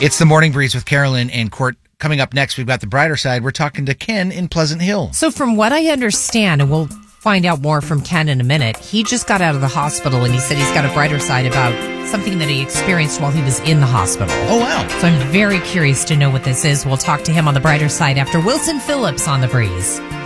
It's the Morning Breeze with Carolyn and Court. Coming up next, we've got the brighter side. We're talking to Ken in Pleasant Hill. So from what I understand, and we'll find out more from Ken in a minute, he just got out of the hospital and he said he's got a brighter side about something that he experienced while he was in the hospital. Oh, wow. So I'm very curious to know what this is. We'll talk to him on the brighter side after Wilson Phillips on The Breeze.